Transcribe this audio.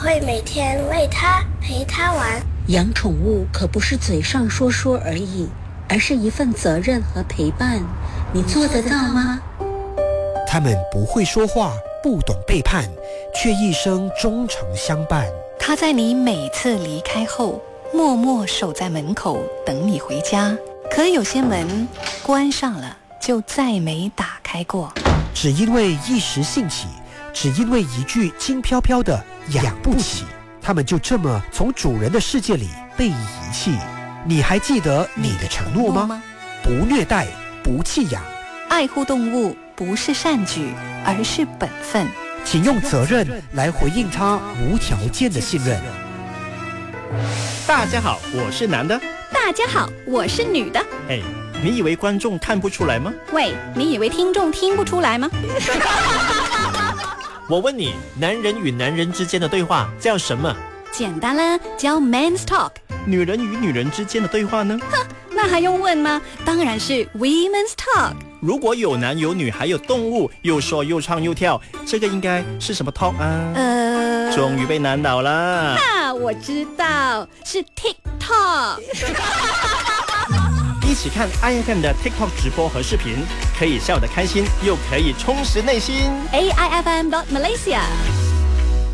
会每天喂它，陪它玩。 养宠物可不是嘴上说说而已，而是一份责任和陪伴。你做得到吗？ 他们不会说话，不懂背叛，却一生忠诚相伴。 他在你每次离开后，默默守在门口等你回家。可有些门关上了，就再没打开过。 只因为一时兴起，只因为一句轻飘飘的养不起，他们就这么从主人的世界里被遗弃。你还记得你的承诺吗？不虐待，不弃养， 爱护动物不是善举，而是本分。 请用责任来回应他无条件的信任。 大家好，我是男的。 大家好，我是女的。 哎，你以为观众看不出来吗？ 喂，你以为听众听不出来吗？ 我问你，男人与男人之间的对话叫什么？ 简单啦，叫 Men's Talk。 女人与女人之间的对话呢？ 哼，那还用问吗？当然是 Women's Talk。 如果有男有女还有动物，又说又唱又跳，这个应该是什么 talk 啊？终于被难倒了。 我知道，是 TikTok。 一起看 IFM 的 TikTok 直播和视频，可以笑得开心，又可以充实内心。 AIFM.Malaysia